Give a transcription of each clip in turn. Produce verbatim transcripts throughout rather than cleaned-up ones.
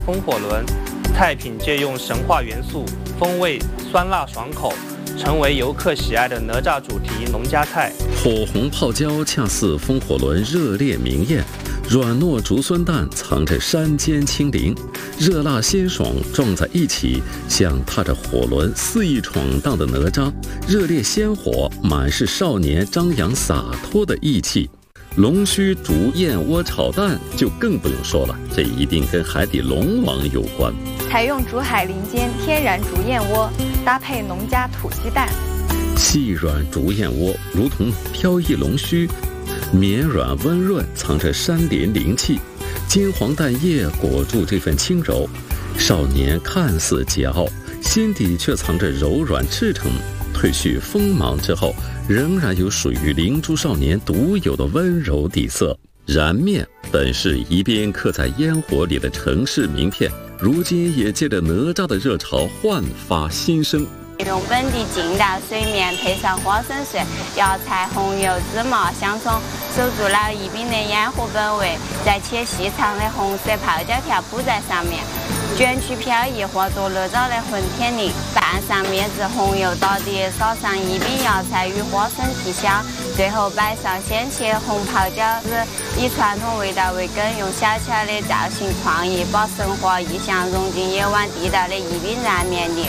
风火轮，菜品借用神话元素，风味酸辣爽口，成为游客喜爱的哪吒主题农家菜。 火红泡椒恰似风火轮热烈明艳，软糯竹荪蛋藏着山间清灵，热辣鲜爽撞在一起，像踏着火轮肆意闯荡的哪吒，热烈鲜活，满是少年张扬洒脱的义气。龙须竹燕窝炒蛋就更不用说了，这一定跟海底龙王有关。 采用竹海林间天然竹燕窝，搭配农家土鸡蛋， 细软竹燕窝如同飘逸龙须，绵软温润，藏着山林灵气。金黄蛋液裹住这份轻柔，少年看似桀骜，心底却藏着柔软赤诚。褪去锋芒之后，仍然有属于灵珠少年独有的温柔底色。燃面本是宜宾刻在烟火里的城市名片，如今也借着哪吒的热潮焕发新生。 用本地劲道水面配上花生碎、药材、红油、芝麻、香葱，守住了宜宾的烟火本味，再切细长的红色泡椒条铺在上面，卷曲飘逸，化作哪吒的混天绫。拌上面至红油打底，撒上宜宾药材与花生提香，最后摆上鲜切红泡椒丝，以传统味道为根，用小巧的造型创意，把神话意象融进夜晚地道的宜宾燃面里。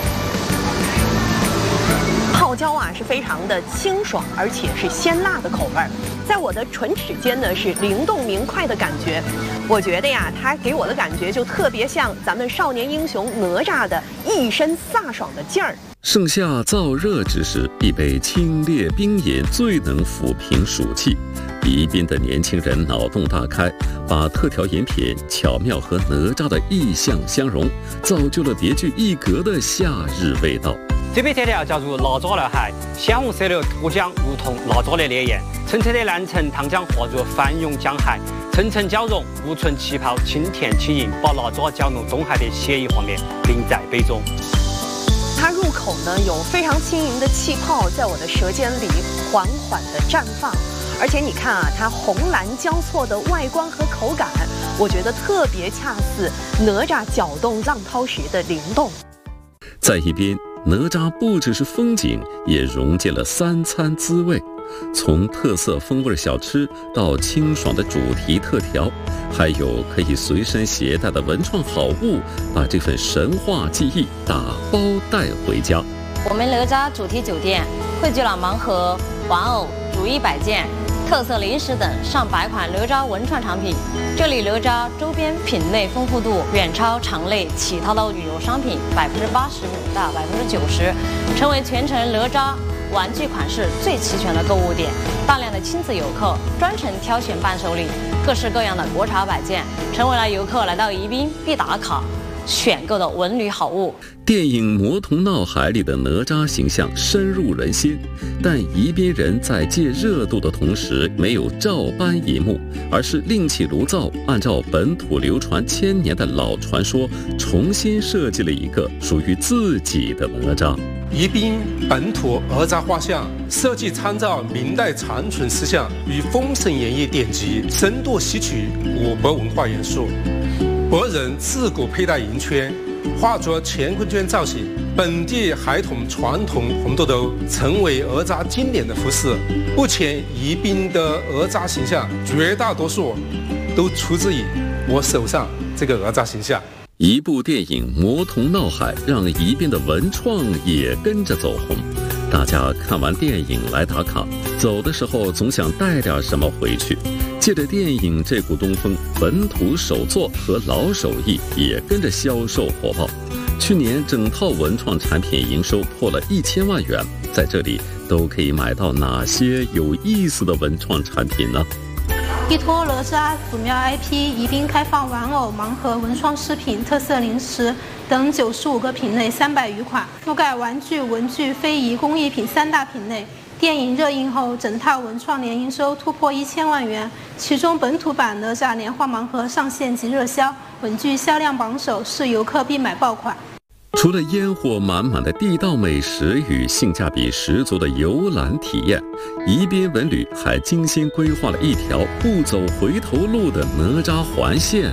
泡椒啊是非常的清爽，而且是鲜辣的口味儿，在我的唇齿间呢是灵动明快的感觉。我觉得呀，它给我的感觉就特别像咱们少年英雄哪吒的一身飒爽的劲儿。 盛夏燥热之时，一杯清冽冰饮最能抚平暑气。宜宾的年轻人脑洞大开，把特调饮品巧妙和哪吒的意象相融，造就了别具一格的夏日味道。 这杯特调叫做哪吒闹海，鲜红色的脱浆如同哪吒的烈焰，澄澈的蓝橙糖浆化作翻涌江海，层层交融，无醇气泡，清甜轻盈，把哪吒搅弄中海的写意画面淋在杯中。 它入口呢有非常轻盈的气泡在我的舌尖里缓缓地绽放，而且你看啊，它红蓝交错的外观和口感，我觉得特别恰似哪吒搅动浪涛时的灵动。 在一边，哪吒不只是风景，也融进了三餐滋味。从特色风味小吃到清爽的主题特调，还有可以随身携带的文创好物，把这份神话记忆打包带回家。 我们哪吒主题酒店汇聚了盲盒、玩偶、如意摆件、特色零食等上百款哪吒文创产品。这里哪吒周边品类丰富度远超场内其他的旅游商品百分之八十五到百分之九十，成为全城哪吒玩具款式最齐全的购物点。大量的亲子游客专程挑选伴手礼，各式各样的国潮摆件，成为了游客来到宜宾必打卡选购的文旅好物。 电影《魔童闹海》里的哪吒形象深入人心，但宜宾人在借热度的同时，没有照搬一幕，而是另起炉灶，按照本土流传千年的老传说，重新设计了一个属于自己的哪吒。 宜宾本土哪吒画像设计参照明代长存思想与《封神演义》典籍，深度吸取古博文化元素。博人自古佩戴银圈，画作乾坤圈造型，本地孩童传统红豆豆成为哪吒经典的服饰。目前宜宾的哪吒形象绝大多数都出自于我手上这个哪吒形象。 一部电影《魔童闹海》让宜宾的文创也跟着走红。大家看完电影来打卡，走的时候总想带点什么回去。借着电影这股东风，本土手作和老手艺也跟着销售火爆。去年整套文创产品营收破了一千万元，在这里都可以买到哪些有意思的文创产品呢？ 依托哪吒祖庙 I P， 宜宾开放玩偶、盲盒、文创饰品、特色零食等九十五个品类，三百余款，覆盖玩具、文具、非遗、工艺品三大品类。电影热映后，整套文创年营收突破一千万元，其中本土版哪吒年画盲盒上线即热销，文具销量榜首，是游客必买爆款。 除了烟火满满的地道美食与性价比十足的游览体验，宜宾文旅还精心规划了一条不走回头路的哪吒环线，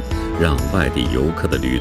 让外地游客的旅